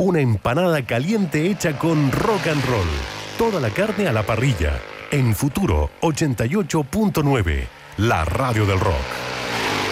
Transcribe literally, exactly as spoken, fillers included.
Una empanada caliente hecha con rock and roll. Toda la carne a la parrilla. En Futuro ochenta y ocho punto nueve, la radio del rock.